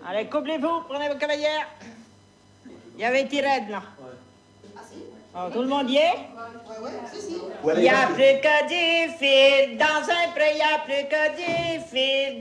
Allez, couplez-vous, prenez vos cavalières. Il y avait Tirède, là. Oh, tout le monde y est? Il n'y a plus que du fil, dans un pré, il n'y a plus que du fil.